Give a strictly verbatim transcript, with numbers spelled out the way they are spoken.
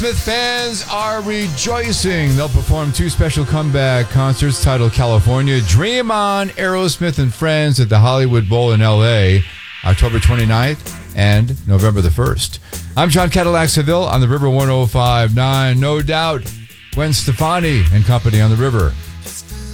Smith fans are rejoicing. They'll perform two special comeback concerts titled California Dream On, Aerosmith and Friends at the Hollywood Bowl in L A, October twenty-ninth and November the first. I'm John Cadillac Seville on the River one oh five point nine. No doubt, Gwen Stefani and company on the River.